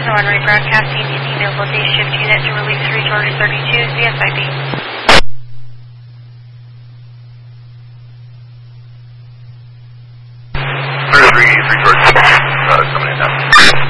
on rebroadcasting Indian Available Day Shift Unit to release Recharge 32 CSIB.